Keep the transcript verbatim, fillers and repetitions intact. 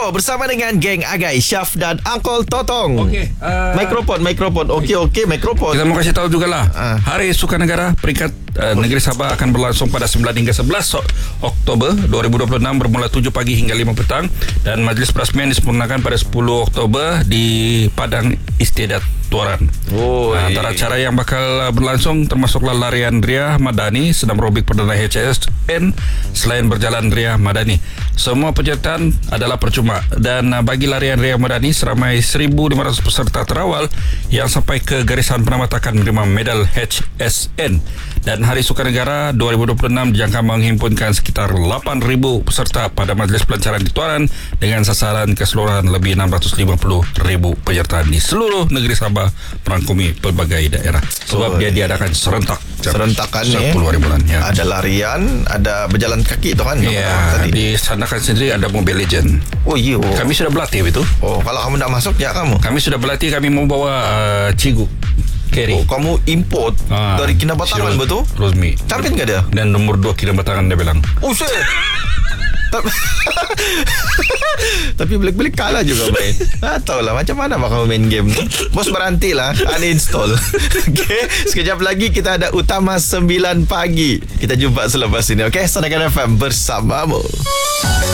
Show bersama dengan geng Agai, Syaf dan Uncle Totong. Okey, uh, Mikrofon, mikrofon. Okey, okey, mikrofon. kita mau kasih tahu jugalah Ah. Hari Sukan Negara peringkat uh, Negeri Sabah akan berlangsung pada sembilan hingga sebelas Oktober dua ribu dua puluh enam bermula tujuh pagi hingga lima petang, dan majlis perasmian disempurnakan pada sepuluh Oktober di Padang Istiadat Tuaran. Oh, Nah, antara acara yang bakal berlangsung termasuklah larian Ria Madani, senam aerobik perdana H S N selain berjalan Ria Madani. Semua penyertaan adalah percuma, dan uh, bagi larian Ria Madani seramai seribu lima ratus peserta terawal yang sampai ke garisan penamat akan menerima medal H S N. Dan Hari Sukan Negara dua ribu dua puluh enam dijangka menghimpunkan sekitar lapan ribu peserta pada majlis pelancaran di Tuaran dengan sasaran keseluruhan lebih enam ratus lima puluh ribu penyertaan di seluruh negeri Sabah merangkumi pelbagai daerah. Sebab Oh, dia diadakan serentak. Serentakan ni sepuluh hari bulan ya. ada larian, ada berjalan kaki tu kan. Ya, tadi. di sana kan sendiri ada Mobile Legend. Oh iya. Oh. Kami sudah berlatih itu. oh, kalau kamu nak masuk ya kamu. Kami sudah berlatih, kami membawa uh, Cigu Kerry. Oh, kamu import Ah, dari Kinabatangan si betul? Rosmi. Champion ke dia? Dan nomor dua Kinabatangan dia bilang. Oh, shit. Tapi- Tapi belik-belik kalah juga main. Ah, tahu lah macam mana bakal main game tu. Bos berhenti lah, uninstall. Okay, sekejap lagi kita ada Utama sembilan pagi. Kita jumpa selepas ini. Okay, Sonakan F M bersamamu.